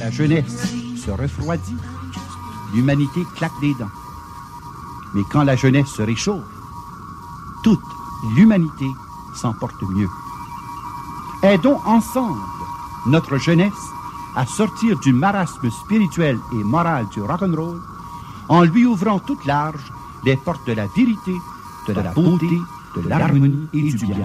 la jeunesse se refroidit, l'humanité claque des dents. Mais quand la jeunesse se réchauffe, toute l'humanité s'en porte mieux. Aidons ensemble notre jeunesse à sortir du marasme spirituel et moral du rock'n'roll en lui ouvrant toutes larges les portes de la vérité, de la beauté, de l'harmonie et du bien.